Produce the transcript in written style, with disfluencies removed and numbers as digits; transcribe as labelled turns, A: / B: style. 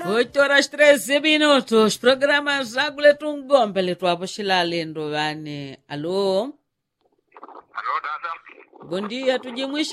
A: 8:13 programa zangu letu ngombe letu hapo shilalendo vane. Alo
B: Alo dada.
A: bom dia tujimwisha